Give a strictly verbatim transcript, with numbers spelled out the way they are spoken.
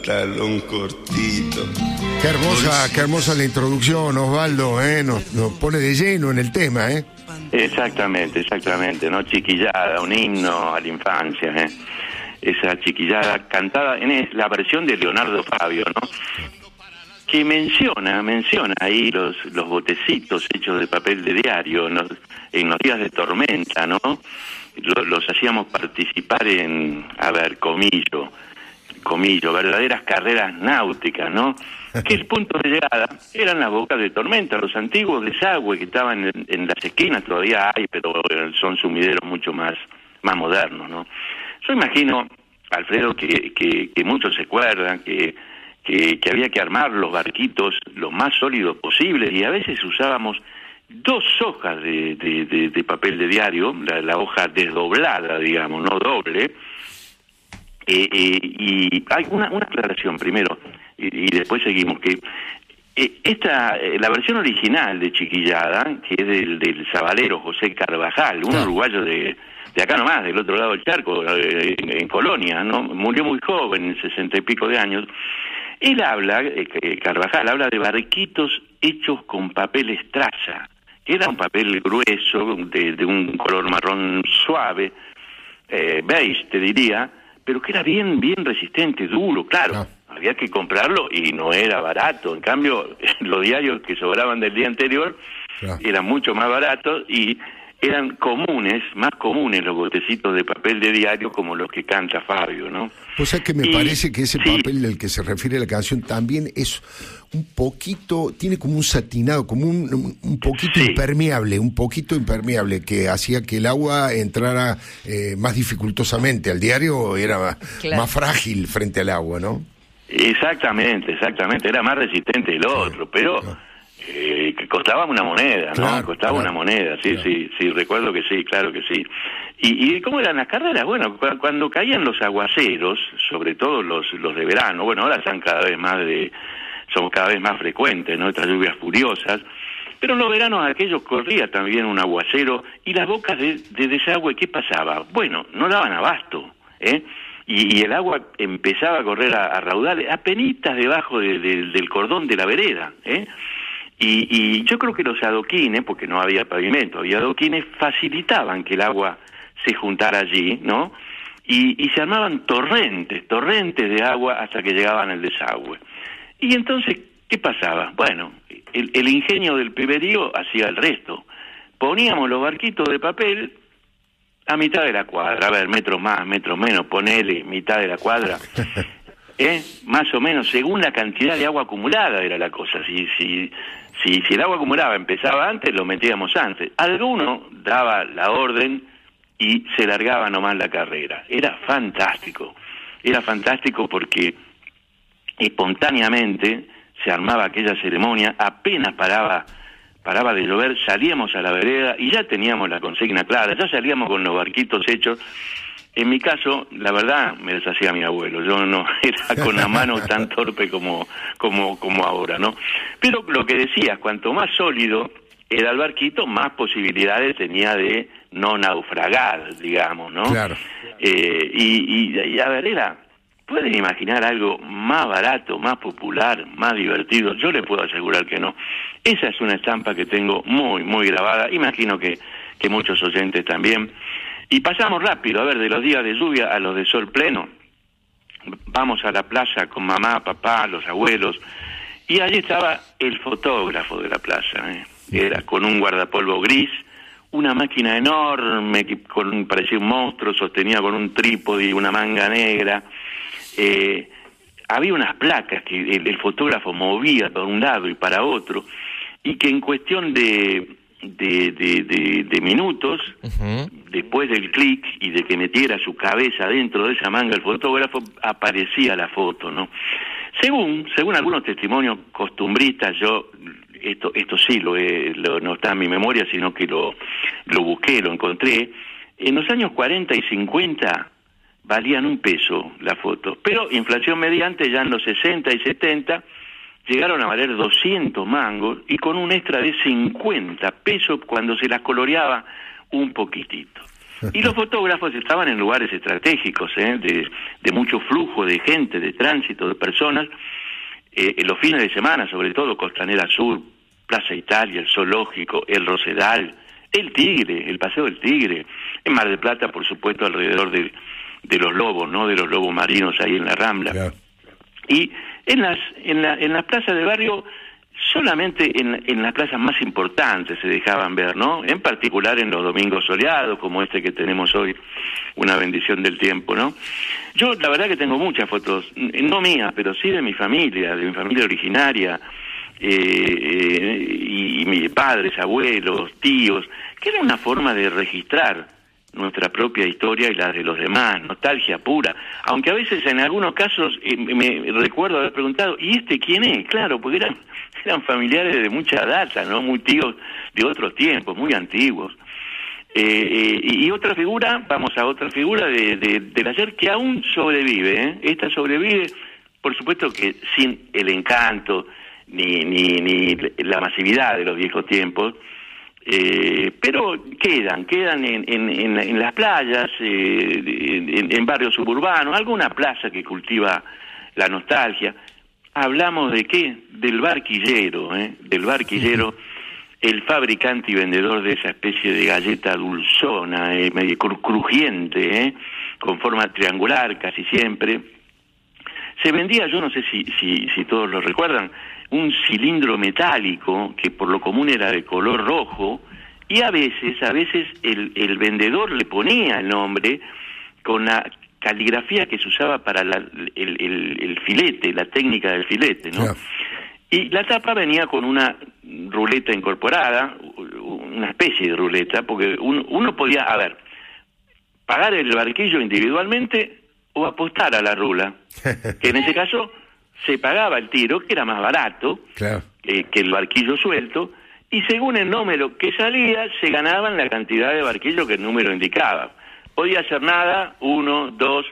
pantalón cortito. Qué hermosa, qué hermosa la introducción, Osvaldo, ¿eh? Nos, nos pone de lleno en el tema, ¿eh? Exactamente, exactamente, ¿no? Chiquillada, un himno a la infancia, ¿eh? Esa chiquillada cantada en la versión de Leonardo Fabio, ¿no? Que menciona, menciona ahí los, los botecitos hechos de papel de diario, en los, en los días de tormenta, ¿no? Los, los hacíamos participar en, a ver, comillo, comillo, verdaderas carreras náuticas, ¿no? Que el punto de llegada eran las bocas de tormenta, los antiguos desagües que estaban en, en las esquinas, todavía hay, pero son sumideros mucho más, más modernos, ¿no? Yo imagino, Alfredo, que, que, que muchos se acuerdan que, que, que había que armar los barquitos lo más sólidos posibles y a veces usábamos dos hojas de, de, de, de papel de diario, la, la hoja desdoblada, digamos, no doble. Eh, eh, y hay una, una aclaración primero, y, y después seguimos, que eh, esta eh, la versión original de Chiquillada, que es del, del sabalero José Carvajal, un uruguayo de, de acá nomás, del otro lado del charco, eh, en, en Colonia, ¿no? Murió muy joven, en sesenta y pico de años. Él habla, eh, Carvajal habla de barquitos hechos con papel estraza, que era un papel grueso, de, de un color marrón suave, eh, beige te diría, pero que era bien bien resistente, duro, claro, no. Había que comprarlo y no era barato. En cambio, los diarios que sobraban del día anterior no. eran mucho más baratos y eran comunes, más comunes los botecitos de papel de diario como los que canta Fabio, ¿no? Pues es que me y, parece que ese sí. papel del que se refiere la canción también es un poquito, tiene como un satinado, como un, un poquito sí. impermeable, un poquito impermeable, que hacía que el agua entrara eh, más dificultosamente. Al diario era claro. más frágil frente al agua, ¿no? Exactamente, exactamente, era más resistente el otro, sí, pero... Claro. Eh, que costaba una moneda, ¿no? Claro, costaba claro, una moneda, sí, claro. sí, sí, recuerdo que sí, claro que sí. ¿Y, y cómo eran las carreras? Bueno, cu- cuando caían los aguaceros, sobre todo los los de verano, bueno, ahora son cada vez más de, son cada vez más frecuentes, ¿no? Estas lluvias furiosas, pero en los veranos aquellos corría también un aguacero y las bocas de, de desagüe, ¿qué pasaba? Bueno, no daban abasto, ¿eh? Y, y el agua empezaba a correr a, a raudales, apenitas debajo de, de, del cordón de la vereda, ¿eh? Y, y yo creo que los adoquines, porque no había pavimento, había adoquines, facilitaban que el agua se juntara allí, ¿no? Y, y se armaban torrentes, torrentes de agua hasta que llegaban al desagüe. Y entonces, ¿qué pasaba? Bueno, el, el ingenio del piberío hacía el resto. Poníamos los barquitos de papel a mitad de la cuadra, a ver, metros más, metros menos, ponele mitad de la cuadra. ¿Eh? Más o menos, según la cantidad de agua acumulada era la cosa. Si, si, si, si el agua acumulada empezaba antes, lo metíamos antes. Alguno daba la orden y se largaba nomás la carrera. Era fantástico, era fantástico porque espontáneamente se armaba aquella ceremonia, apenas paraba, paraba de llover, salíamos a la vereda y ya teníamos la consigna clara, ya salíamos con los barquitos hechos. En mi caso, la verdad, me deshacía mi abuelo. Yo no era con la mano tan torpe como, como, como ahora, ¿no? Pero lo que decías, cuanto más sólido era el barquito, más posibilidades tenía de no naufragar, digamos, ¿no? Claro. Eh, y, y, y a ver, era, ¿pueden imaginar algo más barato, más popular, más divertido? Yo les puedo asegurar que no. Esa es una estampa que tengo muy, muy grabada. Imagino que, que muchos oyentes también. Y pasamos rápido, a ver, de los días de lluvia a los de sol pleno. Vamos a la plaza con mamá, papá, los abuelos, y allí estaba el fotógrafo de la plaza, ¿eh? Era con un guardapolvo gris, una máquina enorme que con, parecía un monstruo, sostenida con un trípode y una manga negra. Eh, había unas placas que el, el fotógrafo movía para un lado y para otro, y que en cuestión de... De, de, de, de minutos, uh-huh. después del clic y de que metiera su cabeza dentro de esa manga el fotógrafo, aparecía la foto, ¿no? Según según algunos testimonios costumbristas, yo esto esto sí lo, he, lo no está en mi memoria, sino que lo lo busqué, lo encontré. En los años cuarenta y cincuenta valían un peso las fotos, pero inflación mediante ya en los sesenta y setenta llegaron a valer doscientos mangos y con un extra de cincuenta pesos cuando se las coloreaba un poquitito. Y los fotógrafos estaban en lugares estratégicos, ¿eh? de, de mucho flujo de gente, de tránsito, de personas, eh, en los fines de semana, sobre todo Costanera Sur, Plaza Italia, el Zoológico, el Rosedal, el Tigre, el Paseo del Tigre, en Mar del Plata, por supuesto, alrededor de, de los lobos, ¿no? De los lobos marinos ahí en la Rambla. Yeah. Y en las en la en las plazas del barrio, solamente en, en las plazas más importantes se dejaban ver, ¿no? En particular en los domingos soleados, como este que tenemos hoy, una bendición del tiempo, ¿no? Yo la verdad que tengo muchas fotos, no mías, pero sí de mi familia, de mi familia originaria, eh, eh, y, y mis padres, abuelos, tíos, que era una forma de registrar nuestra propia historia y la de los demás, nostalgia pura, aunque a veces en algunos casos eh, me recuerdo haber preguntado, ¿y este quién es? Claro, porque eran, eran familiares de mucha data, ¿no? Muy tíos de otros tiempos, muy antiguos. Eh, eh, y otra figura, vamos a otra figura de, de, del ayer que aún sobrevive, ¿eh? Esta sobrevive, por supuesto que sin el encanto ni, ni, ni la masividad de los viejos tiempos, Eh, pero quedan, quedan en, en, en, en las playas, eh, en, en barrios suburbanos, alguna plaza que cultiva la nostalgia. Hablamos de qué, del barquillero, ¿eh? del barquillero, el fabricante y vendedor de esa especie de galleta dulzona, eh, medio crujiente, ¿eh? con forma triangular casi siempre. Se vendía, yo no sé si, si, si todos lo recuerdan, un cilindro metálico que por lo común era de color rojo, y a veces, a veces el, el vendedor le ponía el nombre con la caligrafía que se usaba para la, el, el, el filete, la técnica del filete, ¿no? Yeah. Y la tapa venía con una ruleta incorporada, una especie de ruleta, porque uno, uno podía, a ver, pagar el barquillo individualmente o apostar a la rula, que en ese caso se pagaba el tiro, que era más barato, claro, eh, que el barquillo suelto, y según el número que salía, se ganaban la cantidad de barquillo que el número indicaba. Podía ser nada, uno, dos,